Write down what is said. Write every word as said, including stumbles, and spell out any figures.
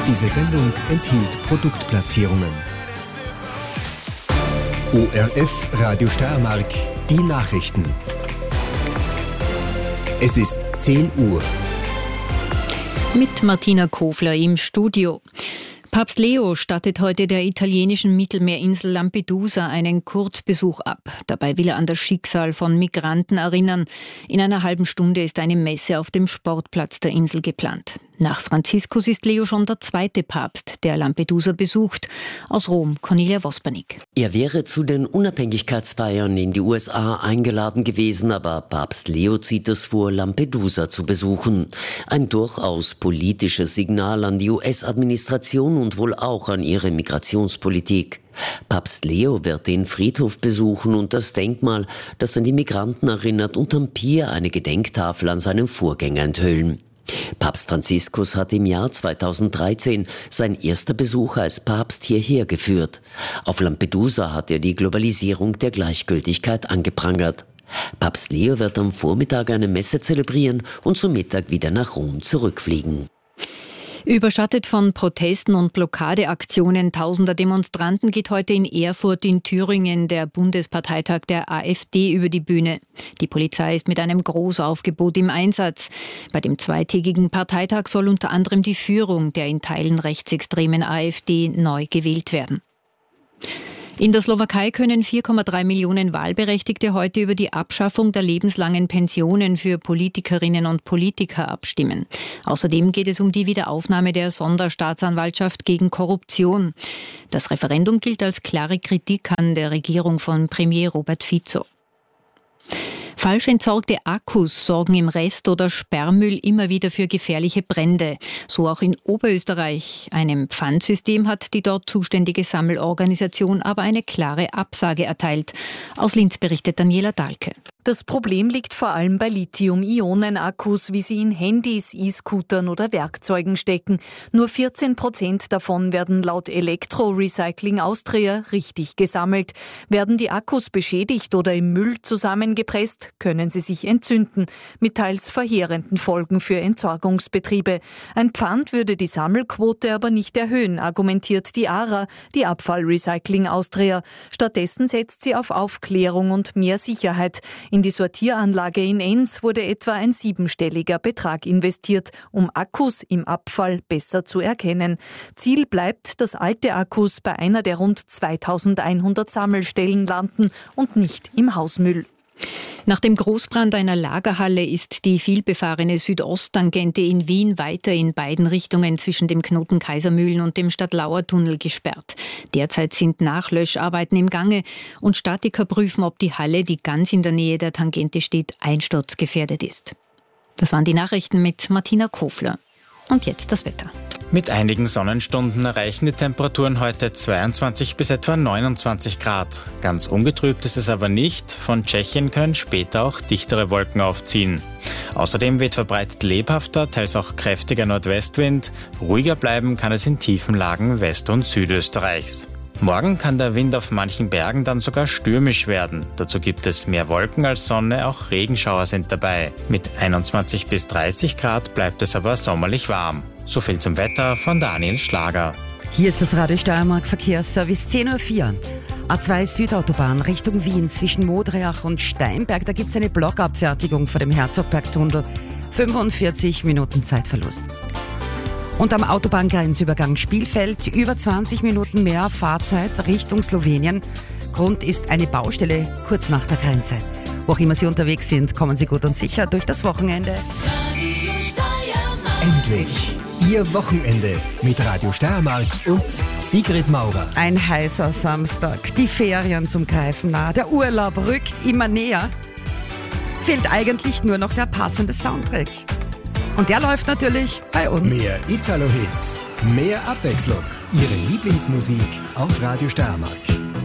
Diese Sendung enthielt Produktplatzierungen. O R F Radio Steiermark, die Nachrichten. Es ist zehn Uhr. Mit Martina Kofler im Studio. Papst Leo stattet heute der italienischen Mittelmeerinsel Lampedusa einen Kurzbesuch ab. Dabei will er an das Schicksal von Migranten erinnern. In einer halben Stunde ist eine Messe auf dem Sportplatz der Insel geplant. Nach Franziskus ist Leo schon der zweite Papst, der Lampedusa besucht. Aus Rom, Cornelia Vospanik. Er wäre zu den Unabhängigkeitsfeiern in die U S A eingeladen gewesen, aber Papst Leo zieht es vor, Lampedusa zu besuchen. Ein durchaus politisches Signal an die U S-Administration und wohl auch an ihre Migrationspolitik. Papst Leo wird den Friedhof besuchen und das Denkmal, das an die Migranten erinnert, und am Pier eine Gedenktafel an seinen Vorgänger enthüllen. Papst Franziskus hat im Jahr zweitausenddreizehn sein erster Besuch als Papst hierher geführt. Auf Lampedusa hat er die Globalisierung der Gleichgültigkeit angeprangert. Papst Leo wird am Vormittag eine Messe zelebrieren und zum Mittag wieder nach Rom zurückfliegen. Überschattet von Protesten und Blockadeaktionen tausender Demonstranten geht heute in Erfurt in Thüringen der Bundesparteitag der AfD über die Bühne. Die Polizei ist mit einem Großaufgebot im Einsatz. Bei dem zweitägigen Parteitag soll unter anderem die Führung der in Teilen rechtsextremen AfD neu gewählt werden. In der Slowakei können vier Komma drei Millionen Wahlberechtigte heute über die Abschaffung der lebenslangen Pensionen für Politikerinnen und Politiker abstimmen. Außerdem geht es um die Wiederaufnahme der Sonderstaatsanwaltschaft gegen Korruption. Das Referendum gilt als klare Kritik an der Regierung von Premier Robert Fico. Falsch entsorgte Akkus sorgen im Rest- oder Sperrmüll immer wieder für gefährliche Brände. So auch in Oberösterreich. Einem Pfandsystem hat die dort zuständige Sammelorganisation aber eine klare Absage erteilt. Aus Linz berichtet Daniela Dahlke. Das Problem liegt vor allem bei Lithium-Ionen-Akkus, wie sie in Handys, E-Scootern oder Werkzeugen stecken. Nur vierzehn Prozent davon werden laut Elektro-Recycling Austria richtig gesammelt. Werden die Akkus beschädigt oder im Müll zusammengepresst, können sie sich entzünden, mit teils verheerenden Folgen für Entsorgungsbetriebe. Ein Pfand würde die Sammelquote aber nicht erhöhen, argumentiert die A R A, die Abfallrecycling Austria. Stattdessen setzt sie auf Aufklärung und mehr Sicherheit. In die Sortieranlage in Enns wurde etwa ein siebenstelliger Betrag investiert, um Akkus im Abfall besser zu erkennen. Ziel bleibt, dass alte Akkus bei einer der rund zweitausendeinhundert Sammelstellen landen und nicht im Hausmüll. Nach dem Großbrand einer Lagerhalle ist die vielbefahrene Südosttangente in Wien weiter in beiden Richtungen zwischen dem Knoten Kaisermühlen und dem Stadtlauer-Tunnel gesperrt. Derzeit sind Nachlöscharbeiten im Gange und Statiker prüfen, ob die Halle, die ganz in der Nähe der Tangente steht, einsturzgefährdet ist. Das waren die Nachrichten mit Martina Kofler. Und jetzt das Wetter. Mit einigen Sonnenstunden erreichen die Temperaturen heute zweiundzwanzig bis etwa neunundzwanzig Grad. Ganz ungetrübt ist es aber nicht. Von Tschechien können später auch dichtere Wolken aufziehen. Außerdem weht verbreitet lebhafter, teils auch kräftiger Nordwestwind. Ruhiger bleiben kann es in tiefen Lagen West- und Südösterreichs. Morgen kann der Wind auf manchen Bergen dann sogar stürmisch werden. Dazu gibt es mehr Wolken als Sonne, auch Regenschauer sind dabei. Mit einundzwanzig bis dreißig Grad bleibt es aber sommerlich warm. So viel zum Wetter von Daniel Schlager. Hier ist das Radio Steiermark Verkehrsservice zehn Uhr vier. A zwei Südautobahn Richtung Wien zwischen Modriach und Steinberg. Da gibt es eine Blockabfertigung vor dem Herzogbergtunnel. fünfundvierzig Minuten Zeitverlust. Und am Autobahngrenzübergang Spielfeld über zwanzig Minuten mehr Fahrzeit Richtung Slowenien. Grund ist eine Baustelle kurz nach der Grenze. Wo auch immer Sie unterwegs sind, kommen Sie gut und sicher durch das Wochenende. Radio Steiermark. Endlich Ihr Wochenende mit Radio Steiermark und Sigrid Maurer. Ein heißer Samstag, die Ferien zum Greifen nah, der Urlaub rückt immer näher. Fehlt eigentlich nur noch der passende Soundtrack. Und der läuft natürlich bei uns. Mehr Italo-Hits, mehr Abwechslung. Ihre Lieblingsmusik auf Radio Steiermark.